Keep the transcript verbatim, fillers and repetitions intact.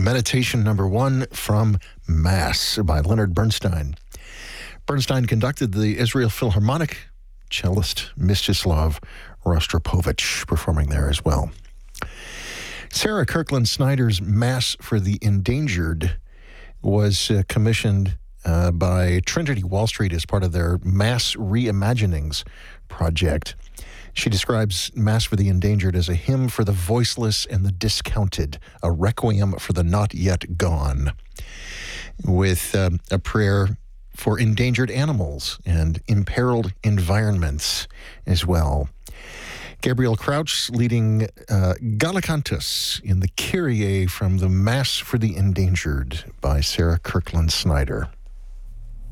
Meditation number one from Mass by Leonard Bernstein. Bernstein conducted the Israel Philharmonic, cellist Mstislav Rostropovich performing there as well. Sarah Kirkland Snyder's Mass for the Endangered was uh, commissioned uh, by Trinity Wall Street as part of their Mass Reimaginings project. She describes Mass for the Endangered as a hymn for the voiceless and the discounted, a requiem for the not yet gone, with um, a prayer for endangered animals and imperiled environments as well. Gabriel Crouch leading uh, Gallicantus in the Kyrie from the Mass for the Endangered by Sarah Kirkland Snyder.